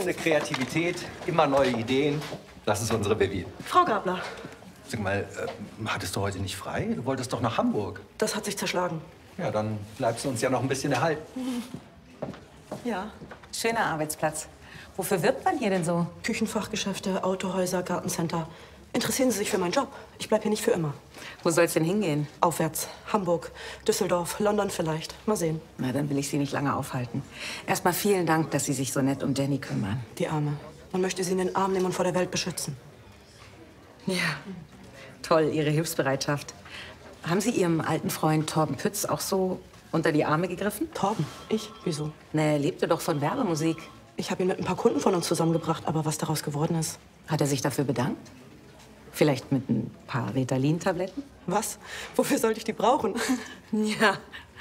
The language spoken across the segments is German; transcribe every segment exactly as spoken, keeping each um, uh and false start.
Ohne Kreativität, immer neue Ideen. Das ist unsere Vivi. Frau Gabler. Sag mal, äh, hattest du heute nicht frei? Du wolltest doch nach Hamburg. Das hat sich zerschlagen. Ja, dann bleibst du uns ja noch ein bisschen erhalten. Ja. Schöner Arbeitsplatz. Wofür wirbt man hier denn so? Küchenfachgeschäfte, Autohäuser, Gartencenter. Interessieren Sie sich für meinen Job? Ich bleib hier nicht für immer. Wo soll's denn hingehen? Aufwärts. Hamburg, Düsseldorf, London vielleicht. Mal sehen. Na, dann will ich Sie nicht lange aufhalten. Erstmal vielen Dank, dass Sie sich so nett um Jenny kümmern. Die Arme. Man möchte sie in den Arm nehmen und vor der Welt beschützen. Ja, toll, Ihre Hilfsbereitschaft. Haben Sie Ihrem alten Freund Torben Pütz auch so unter die Arme gegriffen? Torben? Ich? Wieso? Na, er lebte doch von Werbemusik. Ich habe ihn mit ein paar Kunden von uns zusammengebracht, aber was daraus geworden ist. Hat er sich dafür bedankt? Vielleicht mit ein paar Ritalin-Tabletten? Was? Wofür sollte ich die brauchen? Ja.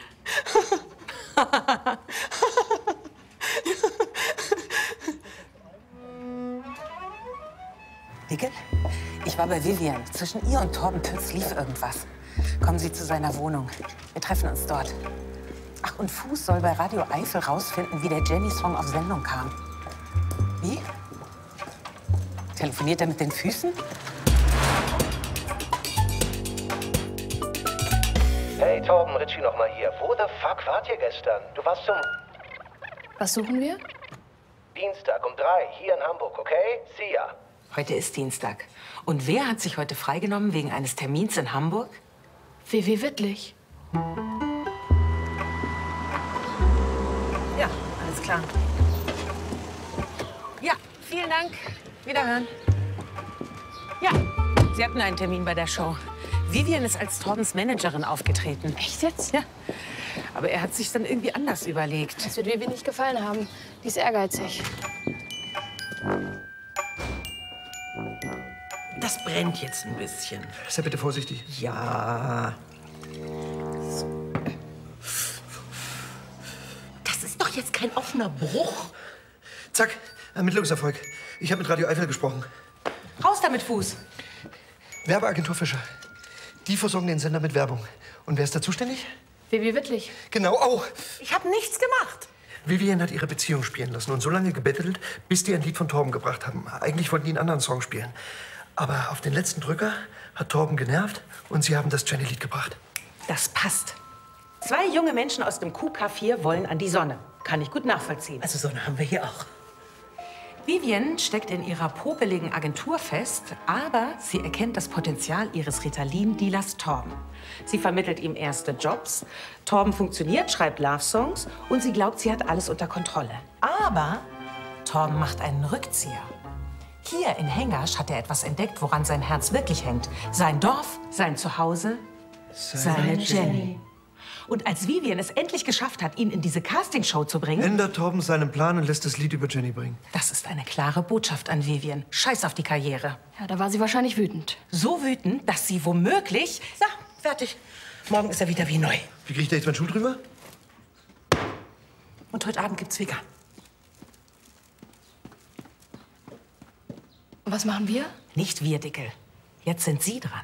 Wickel? Ich war bei Vivian. Zwischen ihr und Torben Pütz lief irgendwas. Kommen Sie zu seiner Wohnung. Wir treffen uns dort. Ach, und Fuß soll bei Radio Eifel rausfinden, wie der Jenny-Song auf Sendung kam. Wie? Telefoniert er mit den Füßen? Hey Torben, Ritchie noch mal hier. Wo the fuck wart ihr gestern? Du warst zum Was suchen wir? Dienstag um drei hier in Hamburg, okay? See ya. Heute ist Dienstag. Und wer hat sich heute freigenommen wegen eines Termins in Hamburg? Vivi Wittlich. Ja, alles klar. Ja, vielen Dank. Wiederhören. Ja, Sie hatten einen Termin bei der Show. Vivian ist als Torbens Managerin aufgetreten. Echt jetzt? Ja. Aber er hat sich dann irgendwie anders überlegt. Das wird Vivi nicht gefallen haben. Die ist ehrgeizig. Das brennt jetzt ein bisschen. Sei bitte vorsichtig. Ja. Das ist doch jetzt kein offener Bruch. Zack, Ermittlungserfolg. Ich habe mit Radio Eifel gesprochen. Raus damit, Fuß. Werbeagentur Fischer. Die versorgen den Sender mit Werbung. Und wer ist da zuständig? Vivi Wittlich. Genau, auch. Ich habe nichts gemacht. Vivian hat ihre Beziehung spielen lassen und so lange gebettelt, bis die ein Lied von Torben gebracht haben. Eigentlich wollten die einen anderen Song spielen. Aber auf den letzten Drücker hat Torben genervt und sie haben das Jenny-Lied gebracht. Das passt. Zwei junge Menschen aus dem Q K vier wollen an die Sonne. Kann ich gut nachvollziehen. Also Sonne haben wir hier auch. Vivian steckt in ihrer popeligen Agentur fest, aber sie erkennt das Potenzial ihres Ritalin-Dealers Torben. Sie vermittelt ihm erste Jobs. Torben funktioniert, schreibt Love-Songs und sie glaubt, sie hat alles unter Kontrolle. Aber Torben macht einen Rückzieher. Hier in Hengasch hat er etwas entdeckt, woran sein Herz wirklich hängt. Sein Dorf, sein Zuhause, seine Jenny. Und als Vivian es endlich geschafft hat, ihn in diese Castingshow zu bringen... Ändert Torben seinen Plan und lässt das Lied über Jenny bringen. Das ist eine klare Botschaft an Vivian. Scheiß auf die Karriere. Ja, da war sie wahrscheinlich wütend. So wütend, dass sie womöglich... So, fertig. Morgen ist er wieder wie neu. Wie kriegt er jetzt meinen Schuh drüber? Und heute Abend gibt's vegan. Und was machen wir? Nicht wir, Dickel. Jetzt sind Sie dran.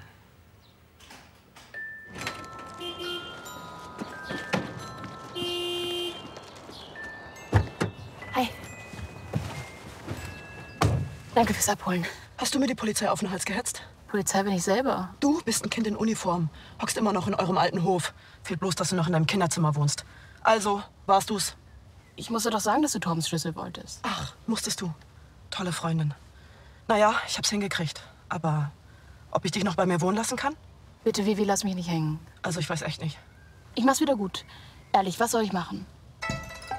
Hi. Danke fürs Abholen. Hast du mir die Polizei auf den Hals gehetzt? Polizei bin ich selber. Du bist ein Kind in Uniform. Hockst immer noch in eurem alten Hof. Fehlt bloß, dass du noch in deinem Kinderzimmer wohnst. Also, warst du's? Ich musste doch sagen, dass du Torbens Schlüssel wolltest. Ach, musstest du. Tolle Freundin. Naja, ich hab's hingekriegt. Aber ob ich dich noch bei mir wohnen lassen kann? Bitte, Vivi, lass mich nicht hängen. Also, ich weiß echt nicht. Ich mach's wieder gut. Ehrlich, was soll ich machen?